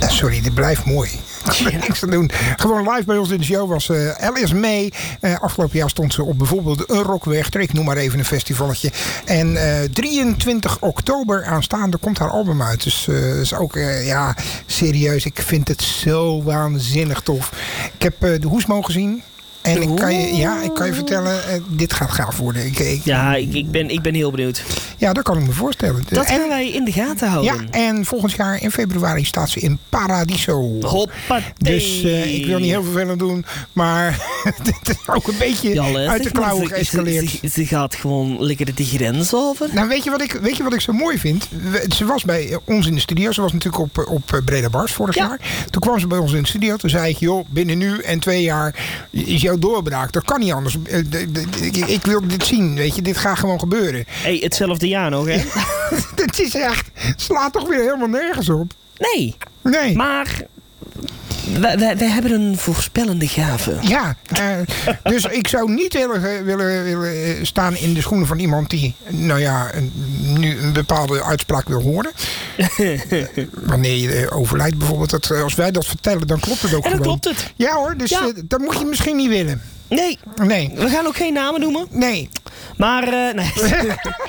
Sorry, dit blijft mooi. Niks te doen. Gewoon live bij ons in de show was Alice May. Afgelopen jaar stond ze op bijvoorbeeld een Rockweg. Ik noem maar even een festivalletje. En 23 oktober aanstaande komt haar album uit. Dus is ook, serieus. Ik vind het zo waanzinnig tof. Ik heb de Hoesmo gezien. En ik kan je vertellen, dit gaat gaaf worden. Ik ben heel benieuwd. Ja, dat kan ik me voorstellen. Dat gaan wij in de gaten houden. Ja, en volgend jaar in februari staat ze in Paradiso. Hoppatee. Dus ik wil niet heel vervelend doen, maar het is ook een beetje uit de klauwen geëscaleerd. Ze gaat gewoon lekker de grens over. Nou, weet je wat ik zo mooi vind? Ze was bij ons in de studio. Ze was natuurlijk op Breda Bars vorig jaar. Toen kwam ze bij ons in de studio. Toen zei ik, joh, binnen nu en 2 jaar is jouw doorbraak. Dat kan niet anders. Ik wil dit zien, weet je. Dit gaat gewoon gebeuren. Hey, hetzelfde jaar nog, hè? Het is echt... slaat toch weer helemaal nergens op. Nee. Maar... Wij hebben een voorspellende gave. Ja, dus ik zou niet willen staan in de schoenen van iemand die, nu een bepaalde uitspraak wil horen. Wanneer je overlijdt bijvoorbeeld. Als wij dat vertellen, dan klopt het ook gewoon. En dan klopt het. Ja hoor, dus dat moet je misschien niet willen. Nee. We gaan ook geen namen noemen. Nee. Maar, nee.